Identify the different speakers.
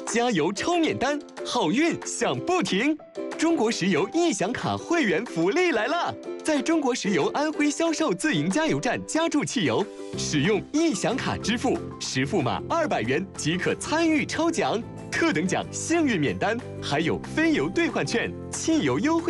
Speaker 1: 加油抽免单，好运享不停！中国石油易享卡会员福利来了！在中国石油安徽销售自营加油站加注汽油，使用易享卡支付，实付码200元即可参与抽奖，特等奖幸运免单，还有非油兑换券、汽油优惠。